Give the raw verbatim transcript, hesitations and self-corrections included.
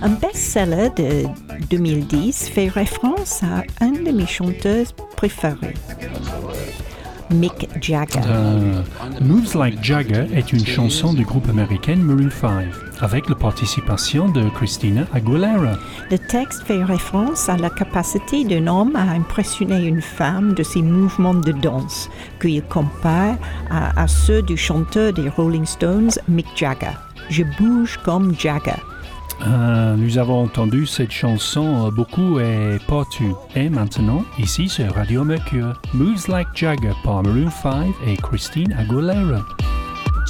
Un best-seller de deux mille dix fait référence à un de mes chanteurs préférés, Mick Jagger. Euh, Moves Like Jagger est une chanson du groupe américain Maroon five, avec la participation de Christina Aguilera. Le texte fait référence à la capacité d'un homme à impressionner une femme de ses mouvements de danse, qu'il compare à, à ceux du chanteur des Rolling Stones, Mick Jagger. Je bouge comme Jagger. Euh, nous avons entendu cette chanson euh, beaucoup et partout. Et maintenant, ici sur Radio Mercure, Moves Like Jagger par Maroon five et Christina Aguilera.